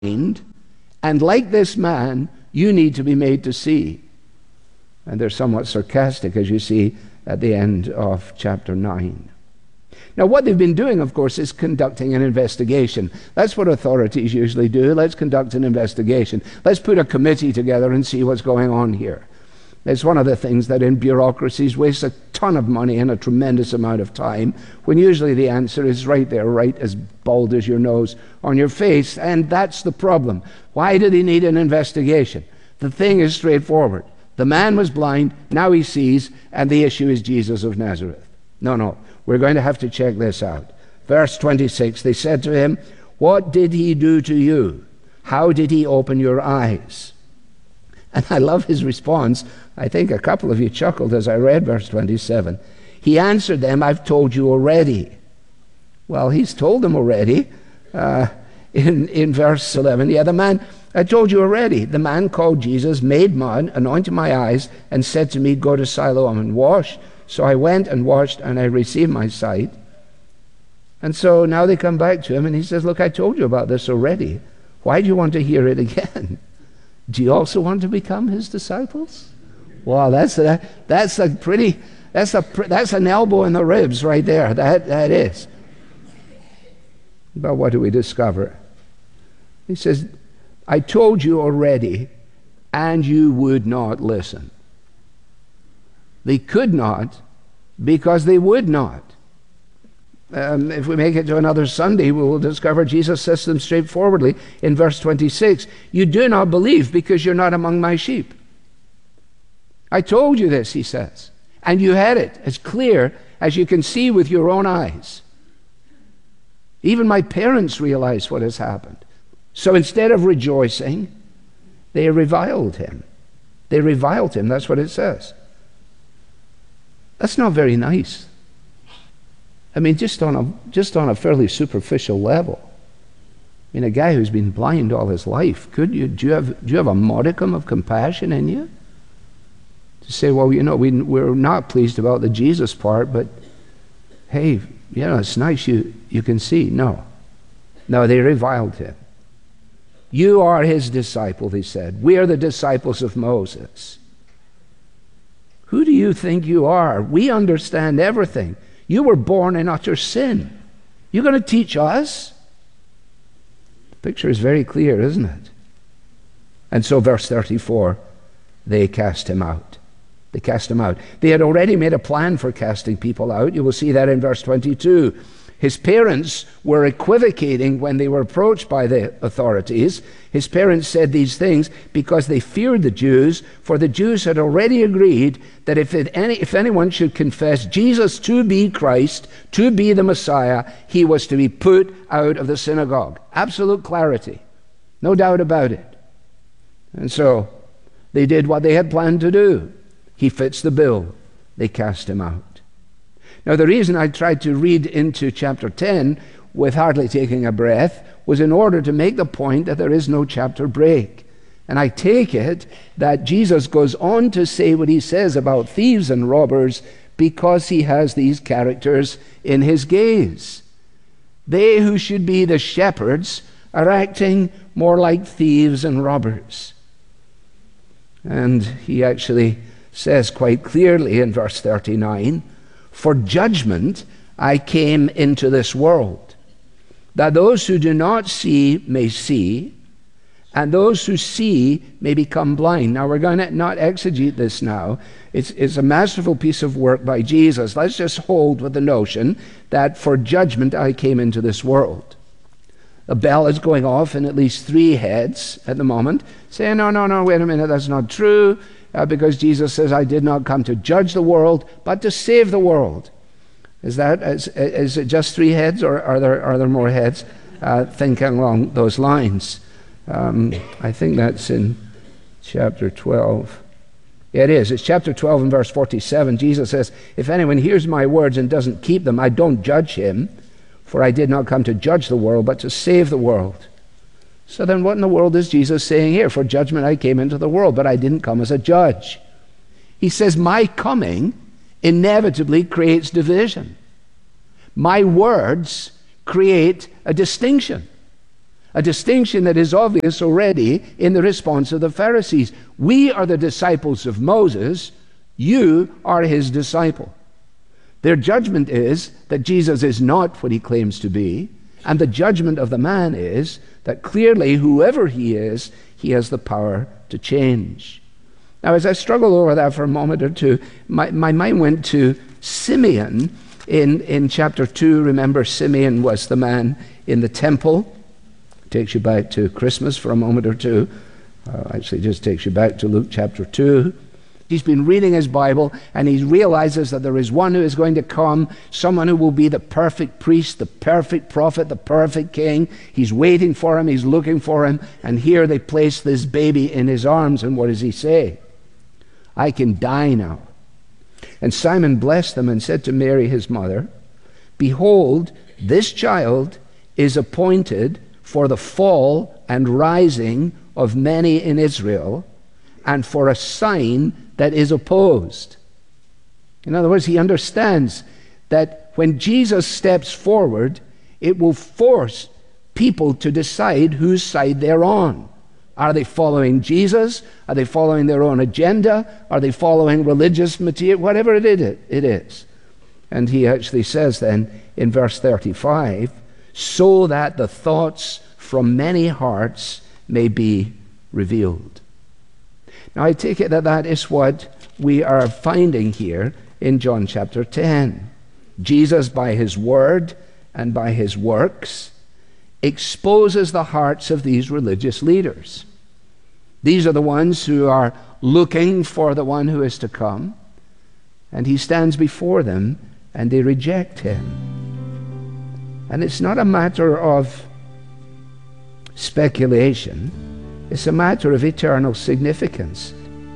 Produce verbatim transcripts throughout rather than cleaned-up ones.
and like this man, you need to be made to see. And they're somewhat sarcastic, as you see at the end of chapter nine. Now, what they've been doing, of course, is conducting an investigation. That's what authorities usually do. Let's conduct an investigation. Let's put a committee together and see what's going on here. It's one of the things that in bureaucracies wastes a ton of money and a tremendous amount of time, when usually the answer is right there, right as bald as your nose on your face. And that's the problem. Why do they need an investigation? The thing is straightforward. The man was blind, now he sees, and the issue is Jesus of Nazareth. No, no, we're going to have to check this out. Verse twenty-six, they said to him, "What did he do to you? How did he open your eyes?" And I love his response. I think a couple of you chuckled as I read verse twenty-seven. He answered them, "I've told you already." Well, he's told them already. Uh, in, in verse eleven, yeah, the man, I told you already, the man called Jesus made mud, anointed my eyes, and said to me, "Go to Siloam and wash." So I went and washed, and I received my sight. And so now they come back to him, and he says, "Look, I told you about this already. Why do you want to hear it again? Do you also want to become his disciples?" Wow, that's a, that's a pretty, that's a that's an elbow in the ribs right there. That that is. But what do we discover? He says, "I told you already, and you would not listen." They could not because they would not. Um, if we make it to another Sunday, we will discover Jesus says to them straightforwardly in verse twenty-six, "You do not believe because you're not among my sheep." I told you this, he says, and you had it as clear as you can see with your own eyes. Even my parents realize what has happened. So instead of rejoicing, they reviled him. They reviled him, that's what it says. That's not very nice. I mean, just on a just on a fairly superficial level. I mean, a guy who's been blind all his life, could you do you have do you have a modicum of compassion in you? To say, well, you know, we we're not pleased about the Jesus part, but hey, you know, it's nice you you can see. No. No, they reviled him. "You are his disciple," they said. "We are the disciples of Moses." Who do you think you are? We understand everything. You were born in utter sin. You're going to teach us? The picture is very clear, isn't it? And so verse thirty-four, they cast him out. They cast him out. They had already made a plan for casting people out. You will see that in verse twenty-two. His parents were equivocating when they were approached by the authorities. His parents said these things because they feared the Jews, for the Jews had already agreed that if, it any, if anyone should confess Jesus to be Christ, to be the Messiah, he was to be put out of the synagogue. Absolute clarity. No doubt about it. And so they did what they had planned to do. He fits the bill. They cast him out. Now, the reason I tried to read into chapter ten with hardly taking a breath was in order to make the point that there is no chapter break. And I take it that Jesus goes on to say what he says about thieves and robbers because he has these characters in his gaze. They who should be the shepherds are acting more like thieves and robbers. And he actually says quite clearly in verse thirty-nine, "For judgment I came into this world, that those who do not see may see, and those who see may become blind." Now, we're going to not exegete this now. It's, it's a masterful piece of work by Jesus. Let's just hold with the notion that for judgment I came into this world. A bell is going off in at least three heads at the moment, saying, no, no, no, wait a minute, that's not true. Uh, because Jesus says, "I did not come to judge the world, but to save the world." Is that is, is it just three heads, or are there are there more heads? Uh, thinking along those lines, um, I think that's in chapter twelve. Yeah, it is. It's chapter twelve and verse forty-seven. Jesus says, "If anyone hears my words and doesn't keep them, I don't judge him, for I did not come to judge the world, but to save the world." So then what in the world is Jesus saying here? For judgment I came into the world, but I didn't come as a judge. He says my coming inevitably creates division. My words create a distinction. A distinction that is obvious already in the response of the Pharisees. We are the disciples of Moses. You are his disciple. Their judgment is that Jesus is not what he claims to be, and the judgment of the man is that clearly whoever he is, he has the power to change. Now, as I struggled over that for a moment or two, my, my mind went to Simeon in, in chapter two. Remember, Simeon was the man in the temple. Takes you back to Christmas for a moment or two. Uh, actually, just takes you back to Luke chapter two. He's been reading his Bible, and he realizes that there is one who is going to come, someone who will be the perfect priest, the perfect prophet, the perfect king. He's waiting for him, he's looking for him, and here they place this baby in his arms, and what does he say? I can die now. And Simon blessed them and said to Mary his mother, behold, this child is appointed for the fall and rising of many in Israel, and for a sign that is opposed. In other words, he understands that when Jesus steps forward, it will force people to decide whose side they're on. Are they following Jesus? Are they following their own agenda? Are they following religious material? Whatever it is. And he actually says then in verse thirty-five, so that the thoughts from many hearts may be revealed. Now, I take it that that is what we are finding here in John chapter ten. Jesus, by his word and by his works, exposes the hearts of these religious leaders. These are the ones who are looking for the one who is to come, and he stands before them, and they reject him. And it's not a matter of speculation. It's a matter of eternal significance.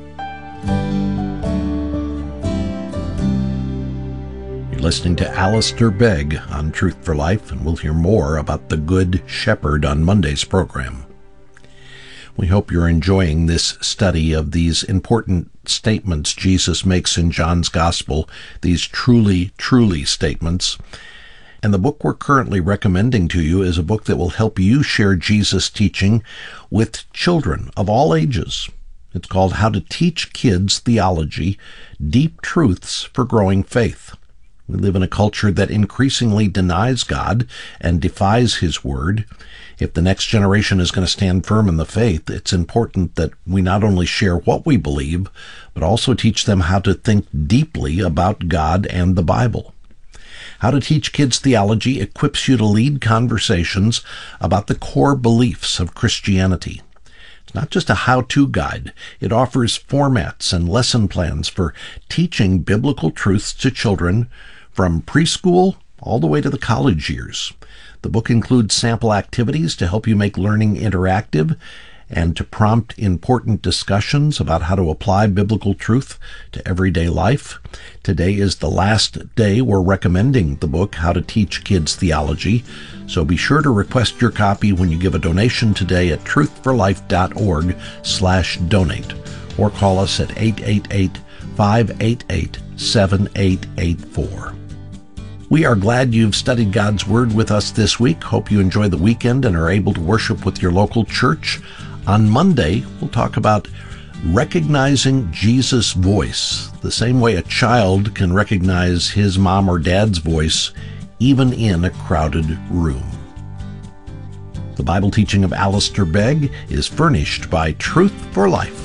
You're listening to Alistair Begg on Truth for Life, and we'll hear more about the Good Shepherd on Monday's program. We hope you're enjoying this study of these important statements Jesus makes in John's Gospel, these truly, truly statements. And the book we're currently recommending to you is a book that will help you share Jesus' teaching with children of all ages. It's called How to Teach Kids Theology, Deep Truths for Growing Faith. We live in a culture that increasingly denies God and defies his word. If the next generation is going to stand firm in the faith, it's important that we not only share what we believe, but also teach them how to think deeply about God and the Bible. How to Teach Kids Theology equips you to lead conversations about the core beliefs of Christianity. It's not just a how-to guide. It offers formats and lesson plans for teaching biblical truths to children from preschool all the way to the college years. The book includes sample activities to help you make learning interactive and to prompt important discussions about how to apply biblical truth to everyday life. Today is the last day we're recommending the book, How to Teach Kids Theology, so be sure to request your copy when you give a donation today at truthforlife.org slash donate, or call us at eight eight eight, five eight eight, seven eight eight four. We are glad you've studied God's Word with us this week. Hope you enjoy the weekend and are able to worship with your local church. On Monday, we'll talk about recognizing Jesus' voice, the same way a child can recognize his mom or dad's voice, even in a crowded room. The Bible teaching of Alistair Begg is furnished by Truth for Life,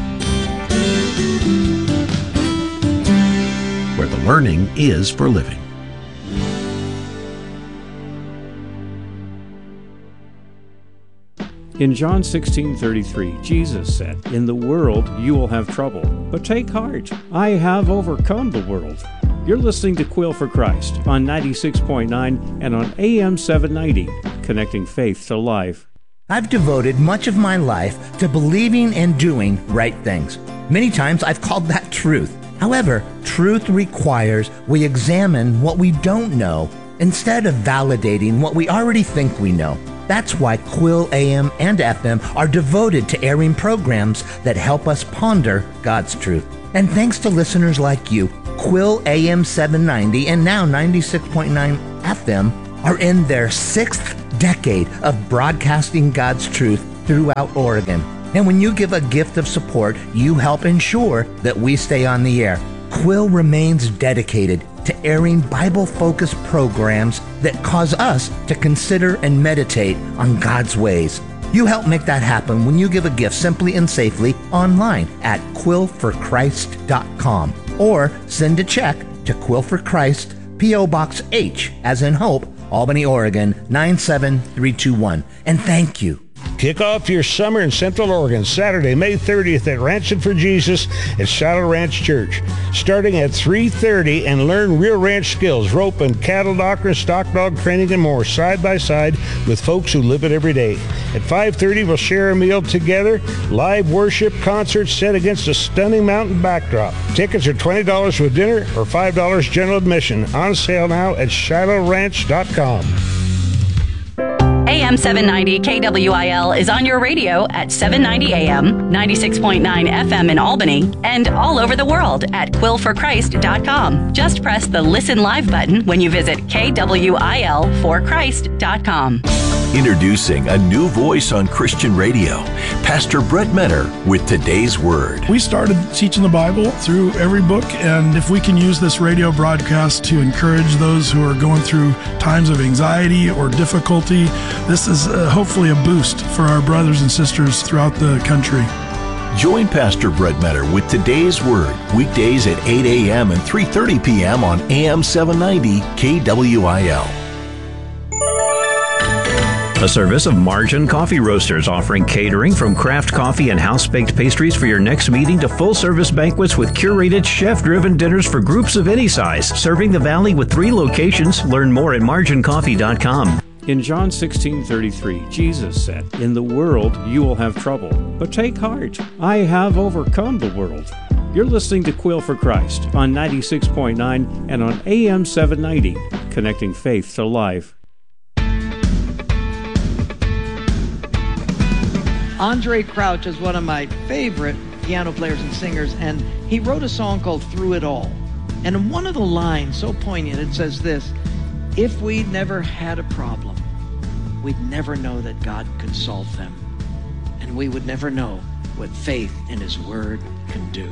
where the learning is for living. In John sixteen thirty-three, Jesus said, "In the world you will have trouble, but take heart. I have overcome the world." You're listening to Quill for Christ on ninety-six point nine and on A M seven ninety, connecting faith to life. I've devoted much of my life to believing and doing right things. Many times I've called that truth. However, truth requires we examine what we don't know instead of validating what we already think we know. That's why Quill A M and F M are devoted to airing programs that help us ponder God's truth. And thanks to listeners like you, Quill A M seven ninety and now ninety-six point nine F M are in their sixth decade of broadcasting God's truth throughout Oregon. And when you give a gift of support, you help ensure that we stay on the air. Quill remains dedicated to airing Bible-focused programs that cause us to consider and meditate on God's ways. You help make that happen when you give a gift simply and safely online at quill for christ dot com or send a check to Quill for Christ, P O. Box H, as in Hope, Albany, Oregon, nine seven three two one. And thank you. Kick off your summer in Central Oregon, Saturday, May thirtieth at Ranching for Jesus at Shiloh Ranch Church. Starting at three thirty, and learn real ranch skills, rope and cattle doctor, stock dog training, and more, side by side with folks who live it every day. At five thirty, we'll share a meal together, live worship concert set against a stunning mountain backdrop. Tickets are twenty dollars with dinner or five dollars general admission. On sale now at shiloh ranch dot com. A M seven ninety K W I L is on your radio at seven ninety A M, ninety-six point nine F M in Albany, and all over the world at quill for christ dot com. Just press the Listen Live button when you visit K W I L for christ dot com. Introducing a new voice on Christian radio, Pastor Brett Metter with Today's Word. We started teaching the Bible through every book, and if we can use this radio broadcast to encourage those who are going through times of anxiety or difficulty, this is uh, hopefully a boost for our brothers and sisters throughout the country. Join Pastor Brett Metter with Today's Word, weekdays at eight A M and three thirty P M on A M seven ninety K W I L. A service of Margin Coffee Roasters, offering catering from craft coffee and house-baked pastries for your next meeting to full-service banquets with curated, chef-driven dinners for groups of any size. Serving the Valley with three locations. Learn more at margin coffee dot com. In John sixteen thirty-three, Jesus said, "In the world you will have trouble, but take heart. I have overcome the world." You're listening to Quill for Christ on ninety-six point nine and on A M seven ninety, connecting faith to life. Andre Crouch is one of my favorite piano players and singers, and he wrote a song called Through It All. And in one of the lines, so poignant, it says this: if we'd never had a problem, we'd never know that God could solve them. And we would never know what faith in His Word can do.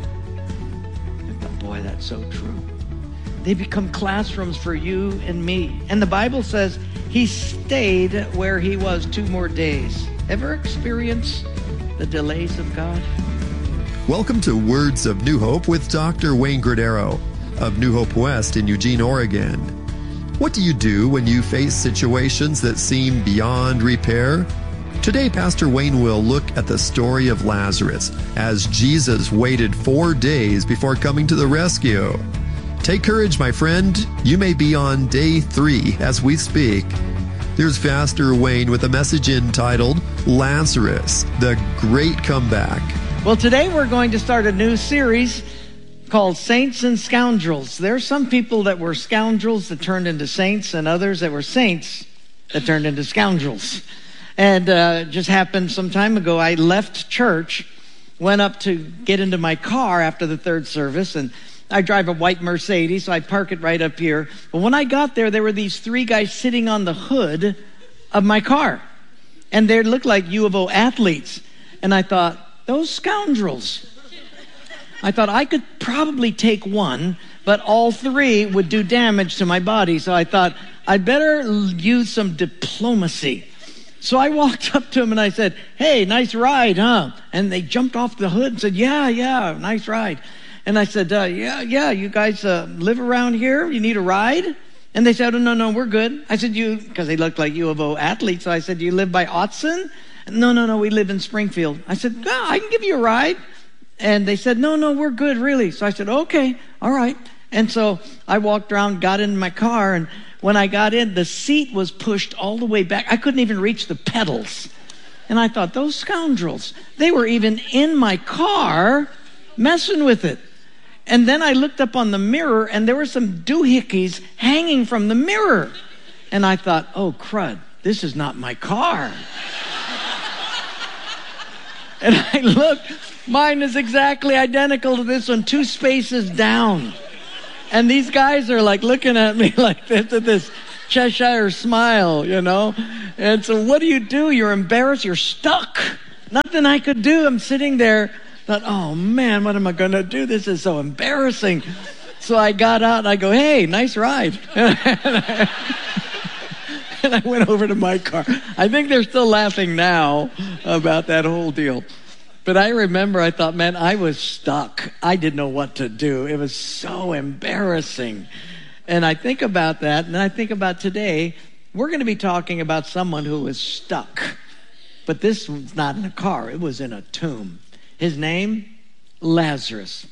I thought, boy, that's so true. They become classrooms for you and me. And the Bible says He stayed where He was two more days. Ever experience the delays of God? Welcome to Words of New Hope with Doctor Wayne Gradero of New Hope West in Eugene, Oregon. What do you do when you face situations that seem beyond repair? Today, Pastor Wayne will look at the story of Lazarus as Jesus waited four days before coming to the rescue. Take courage, my friend. You may be on day three as we speak. Here's Pastor Wayne with a message entitled Lazarus, the Great Comeback. Well, today we're going to start a new series called Saints and Scoundrels. There are some people that were scoundrels that turned into saints, and others that were saints that turned into scoundrels. And uh, just happened some time ago, I left church, went up to get into my car after the third service, and I drive a white Mercedes, so I park it right up here. But when I got there, there were these three guys sitting on the hood of my car. And they looked like U of O athletes. And I thought, those scoundrels. I thought I could probably take one, but all three would do damage to my body. So I thought, I'd better use some diplomacy. So I walked up to them and I said, hey, nice ride, huh? And they jumped off the hood and said, yeah, yeah, nice ride. And I said, uh, yeah, yeah, you guys uh, live around here? You need a ride? And they said, oh, no, no, we're good. I said, you, because they looked like U of O athletes. So I said, do you live by Autzen? No, no, no, we live in Springfield. I said, no, I can give you a ride. And they said, no, no, we're good, really. So I said, okay, all right. And so I walked around, got in my car, and when I got in, the seat was pushed all the way back. I couldn't even reach the pedals. And I thought, those scoundrels, they were even in my car messing with it. And then I looked up on the mirror, and there were some doohickeys hanging from the mirror. And I thought, oh, crud, this is not my car. And I looked, mine is exactly identical to this one, two spaces down. And these guys are like looking at me like this with this Cheshire smile, you know. And so what do you do? You're embarrassed. You're stuck. Nothing I could do. I'm sitting there. Thought, oh man, what am I going to do? This is so embarrassing. So I got out and I go, hey, nice ride. And I went over to my car. I think they're still laughing now about that whole deal. But I remember, I thought, man, I was stuck. I didn't know what to do. It was so embarrassing. And I think about that, and I think about today, we're going to be talking about someone who was stuck. But this was not in a car. It was in a tomb. His name, Lazarus.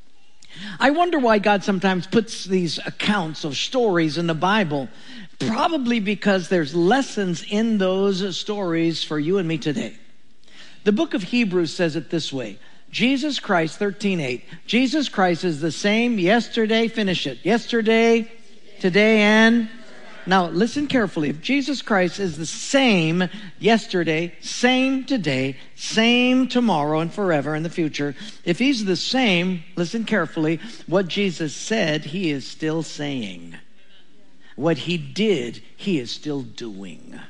I wonder why God sometimes puts these accounts of stories in the Bible. Probably because there's lessons in those stories for you and me today. The book of Hebrews says it this way. Jesus Christ, thirteen eight. Jesus Christ is the same yesterday, finish it. Yesterday, today, and... Now, listen carefully. If Jesus Christ is the same yesterday, same today, same tomorrow, and forever in the future, if he's the same, listen carefully, what Jesus said, he is still saying. What he did, he is still doing.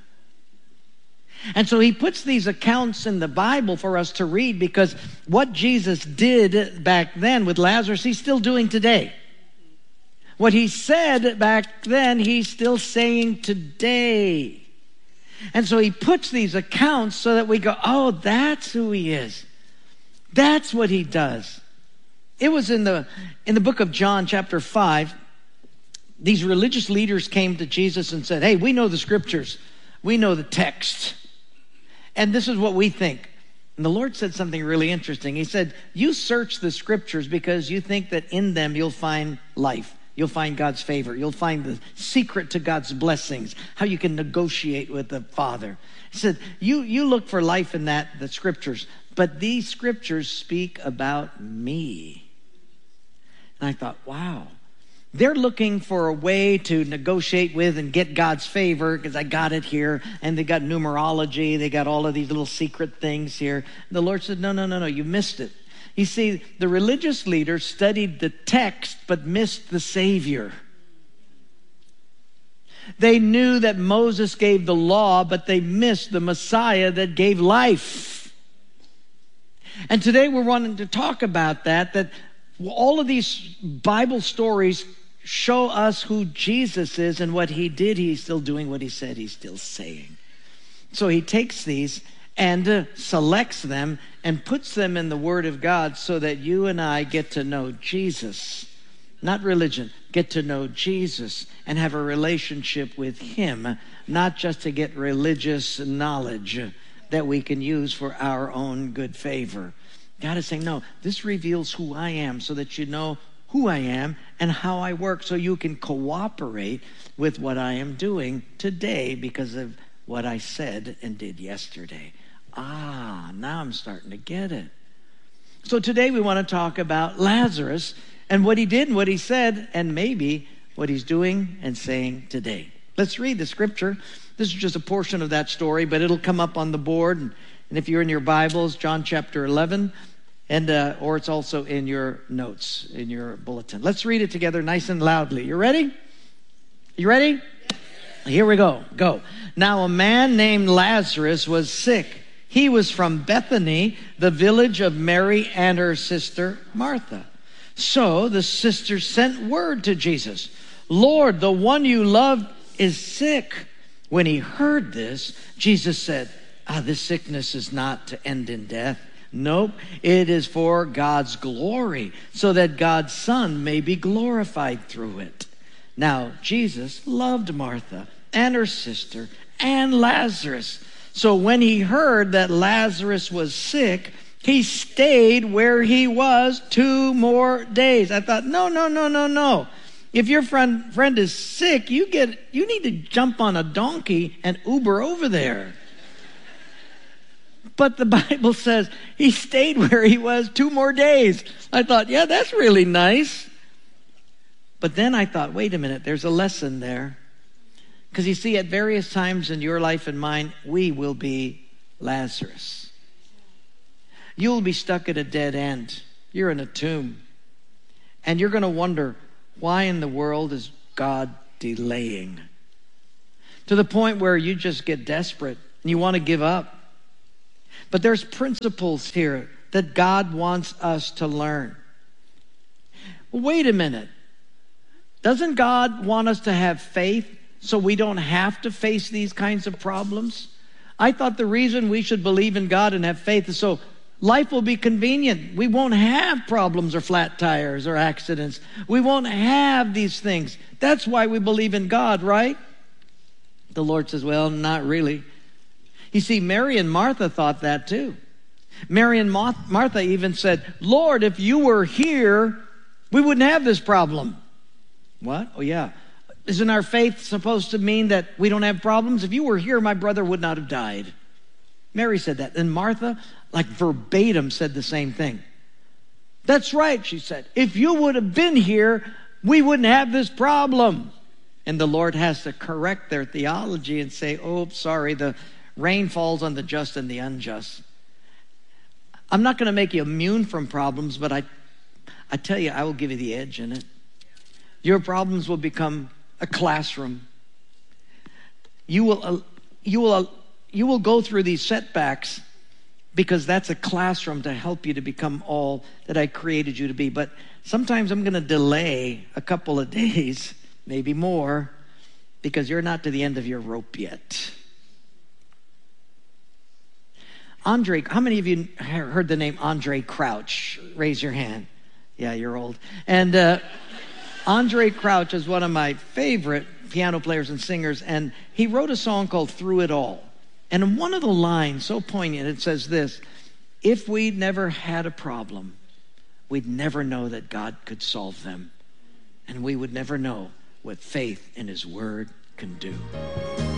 And so he puts these accounts in the Bible for us to read because what Jesus did back then with Lazarus, he's still doing today. What he said back then, he's still saying today. And so he puts these accounts so that we go, oh, that's who he is. That's what he does. It was in the, in the book of John, chapter five, these religious leaders came to Jesus and said, hey, we know the scriptures. We know the text. And this is what we think. And the Lord said something really interesting. He said, you search the scriptures because you think that in them you'll find life. You'll find God's favor. You'll find the secret to God's blessings, how you can negotiate with the Father. He said, you, you look for life in that, the scriptures, but these scriptures speak about me. And I thought, wow. They're looking for a way to negotiate with and get God's favor because I got it here. And they got numerology. They got all of these little secret things here. And the Lord said, no, no, no, no, you missed it. You see, the religious leaders studied the text but missed the Savior. They knew that Moses gave the law, but they missed the Messiah that gave life. And today we're wanting to talk about that, that all of these Bible stories show us who Jesus is and what he did. He's still doing what he said he's still saying. So he takes these and uh, selects them and puts them in the Word of God so that you and I get to know Jesus. Not religion, get to know Jesus and have a relationship with him, not just to get religious knowledge that we can use for our own good favor. God is saying, no, this reveals who I am so that you know who I am and how I work so you can cooperate with what I am doing today because of what I said and did yesterday. Ah, now I'm starting to get it. So today we want to talk about Lazarus and what he did and what he said and maybe what he's doing and saying today. Let's read the scripture. This is just a portion of that story, but it'll come up on the board. And, and if you're in your Bibles, John chapter eleven, and uh, or it's also in your notes, in your bulletin. Let's read it together nice and loudly. You ready? You ready? Here we go. Go. Now a man named Lazarus was sick. He was from Bethany, the village of Mary and her sister Martha. So the sisters sent word to Jesus, Lord, the one you love is sick. When he heard this, Jesus said, ah, this sickness is not to end in death. Nope, it is for God's glory, so that God's Son may be glorified through it. Now, Jesus loved Martha and her sister and Lazarus. So when he heard that Lazarus was sick, he stayed where he was two more days. I thought, no, no, no, no, no. If your friend, friend is sick, you get you need to jump on a donkey and Uber over there. But the Bible says he stayed where he was two more days. I thought, yeah, that's really nice. But then I thought, wait a minute, there's a lesson there. Because you see, at various times in your life and mine, we will be Lazarus. You'll be stuck at a dead end. You're in a tomb. And you're going to wonder, why in the world is God delaying? to the point where you just get desperate and you want to give up. But there's principles here that God wants us to learn. Well, wait a minute. Doesn't God want us to have faith so we don't have to face these kinds of problems? I thought the reason we should believe in God and have faith is so life will be convenient. We won't have problems or flat tires or accidents. We won't have these things. That's why we believe in God, right? The Lord says, well, not really. You see, Mary and Martha thought that too. Mary and Martha even said, Lord, if you were here, we wouldn't have this problem. What? Oh, yeah. Isn't our faith supposed to mean that we don't have problems? If you were here, my brother would not have died. Mary said that. And Martha, like verbatim, said the same thing. That's right, she said. If you would have been here, we wouldn't have this problem. And the Lord has to correct their theology and say, oh, sorry, the rain falls on the just and the unjust. I'm not going to make you immune from problems, but I, I tell you, I will give you the edge in it. Your problems will become a classroom. You will, uh, you will, uh, you will go through these setbacks because that's a classroom to help you to become all that I created you to be. But sometimes I'm going to delay a couple of days, maybe more, because you're not to the end of your rope yet. Andre, how many of you heard the name Andre Crouch? Raise your hand. Yeah, you're old. And uh, Andre Crouch is one of my favorite piano players and singers, and he wrote a song called Through It All. And in one of the lines, so poignant, it says this: if we'd never had a problem, we'd never know that God could solve them. And we would never know what faith in His Word can do.